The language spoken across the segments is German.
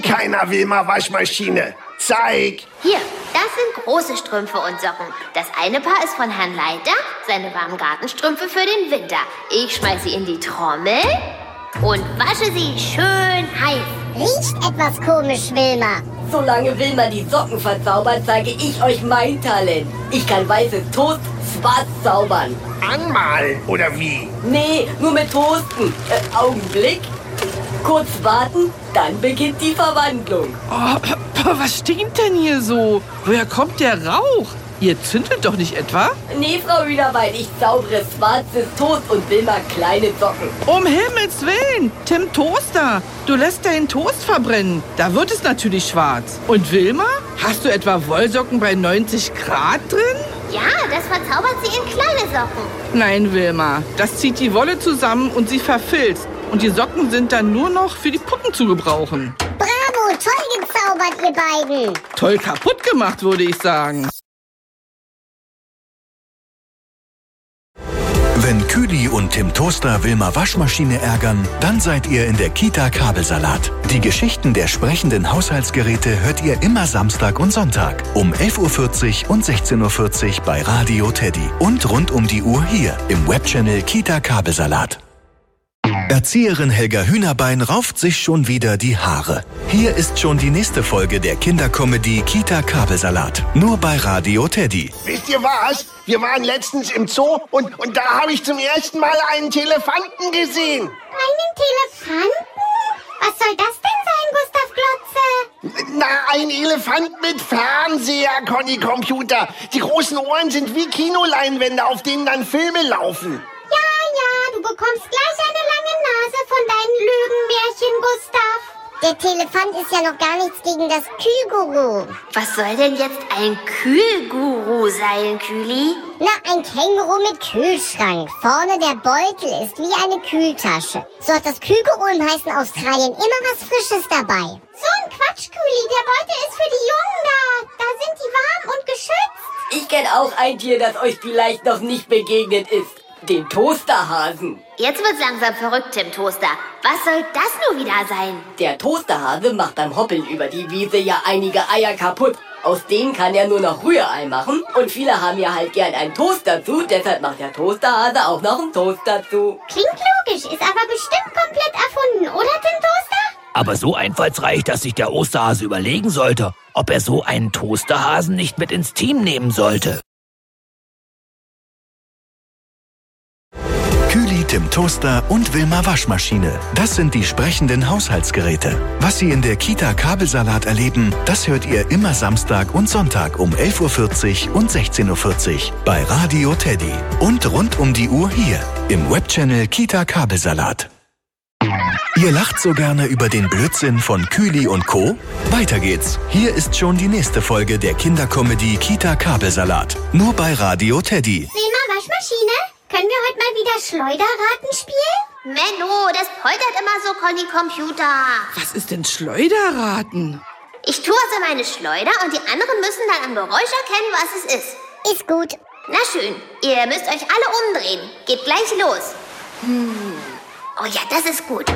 keiner Wilma Waschmaschine. Zeig. Hier, das sind große Strümpfe und Socken. Das eine Paar ist von Herrn Leiter, seine warmen Gartenstrümpfe für den Winter. Ich schmeiß sie in die Trommel und wasche sie schön heiß. Riecht etwas komisch, Wilma. Solange Wilma die Socken verzaubert, zeige ich euch mein Talent. Ich kann weißes Toast schwarz zaubern. Anmalen, oder wie? Nee, nur mit Toasten. Augenblick. Kurz warten, dann beginnt die Verwandlung. Oh, was stinkt denn hier so? Woher kommt der Rauch? Ihr zündet doch nicht etwa? Nee, Frau Hühnerbein, ich zaubere schwarzes Toast und Wilma kleine Socken. Um Himmels Willen! Tim Toaster, du lässt deinen Toast verbrennen. Da wird es natürlich schwarz. Und Wilma? Hast du etwa Wollsocken bei 90 Grad drin? Ja, das verzaubert sie in kleine Socken. Nein, Wilma, das zieht die Wolle zusammen und sie verfilzt. Und die Socken sind dann nur noch für die Puppen zu gebrauchen. Bravo, toll gezaubert, ihr beiden. Toll kaputt gemacht, würde ich sagen. Wenn Küli und Tim Toaster Wilma Waschmaschine ärgern, dann seid ihr in der Kita Kabelsalat. Die Geschichten der sprechenden Haushaltsgeräte hört ihr immer Samstag und Sonntag um 11.40 Uhr und 16.40 Uhr bei Radio Teddy. Und rund um die Uhr hier im Webchannel Kita Kabelsalat. Erzieherin Helga Hühnerbein rauft sich schon wieder die Haare. Hier ist schon die nächste Folge der Kindercomedy Kita Kabelsalat. Nur bei Radio Teddy. Wisst ihr was? Wir waren letztens im Zoo und da habe ich zum ersten Mal einen Telefanten gesehen. Einen Telefanten? Was soll das denn sein, Gustav Glotze? Na, ein Elefant mit Fernseher, Conny Computer. Die großen Ohren sind wie Kinoleinwände, auf denen dann Filme laufen. Ja, du bekommst gleich eine lange Nase von deinen Lügenmärchen, Gustav. Der Telefant ist ja noch gar nichts gegen das Kühlguru. Was soll denn jetzt ein Kühlguru sein, Küli? Na, ein Känguru mit Kühlschrank. Vorne der Beutel ist wie eine Kühltasche. So hat das Kühlguru im heißen Australien immer was Frisches dabei. So ein Quatsch, Küli. Der Beutel ist für die Jungen da. Da sind die warm und geschützt. Ich kenne auch ein Tier, das euch vielleicht noch nicht begegnet ist. Den Toasterhasen. Jetzt wird's langsam verrückt, Tim Toaster. Was soll das nur wieder sein? Der Toasterhase macht beim Hoppeln über die Wiese ja einige Eier kaputt. Aus denen kann er nur noch Rührei machen. Und viele haben ja halt gern einen Toast dazu. Deshalb macht der Toasterhase auch noch einen Toast dazu. Klingt logisch, ist aber bestimmt komplett erfunden, oder, Tim Toaster? Aber so einfallsreich, dass sich der Osterhase überlegen sollte, ob er so einen Toasterhasen nicht mit ins Team nehmen sollte. Küli, Tim Toaster und Wilma Waschmaschine. Das sind die sprechenden Haushaltsgeräte. Was Sie in der Kita Kabelsalat erleben, das hört ihr immer Samstag und Sonntag um 11.40 Uhr und 16.40 Uhr bei Radio Teddy. Und rund um die Uhr hier im Webchannel Kita Kabelsalat. Ihr lacht so gerne über den Blödsinn von Küli und Co.? Weiter geht's. Hier ist schon die nächste Folge der Kindercomedy Kita Kabelsalat. Nur bei Radio Teddy. Wilma Waschmaschine? Können wir heute mal wieder Schleuderraten spielen? Menno, das poltert immer so, Conny Computer. Was ist denn Schleuderraten? Ich tue es in meine Schleuder und die anderen müssen dann am Geräusch erkennen, was es ist. Ist gut. Na schön, ihr müsst euch alle umdrehen. Geht gleich los. Oh ja, das ist gut.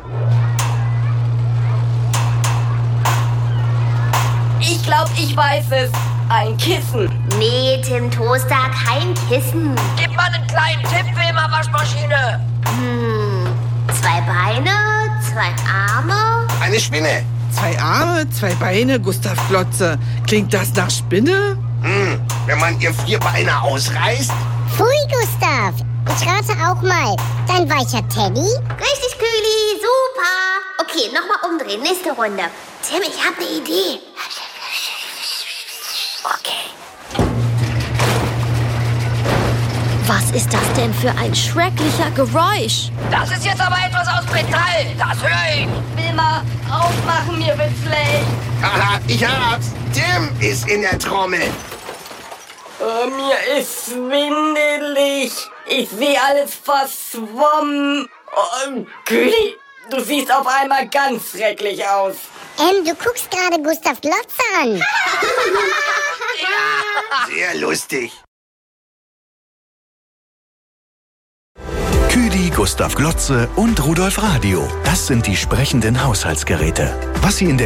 Ich glaube, ich weiß es. Ein Kissen. Nee, Tim Toaster, kein Kissen. Gib mal einen kleinen Tipp, Wilma Waschmaschine. 2 Beine, 2 Arme. Eine Spinne. 2 Arme, 2 Beine, Gustav Glotze. Klingt das nach Spinne? Wenn man ihr 4 Beine ausreißt. Pfui, Gustav. Ich rate auch mal. Dein weicher Teddy? Richtig, Küli, super. Okay, nochmal umdrehen, nächste Runde. Tim, ich habe eine Idee. Okay. Was ist das denn für ein schrecklicher Geräusch? Das ist jetzt aber etwas aus Metall. Das höre ich. Wilma, aufmachen, mir wird schlecht. Haha, ich hab's. Tim ist in der Trommel. Oh, mir ist schwindelig. Ich sehe alles verschwommen. Oh, Küli, du siehst auf einmal ganz schrecklich aus. Du guckst gerade Gustav Glotze an. Sehr lustig. Küli, Gustav Glotze und Rudolf Radio. Das sind die sprechenden Haushaltsgeräte. Was Sie in der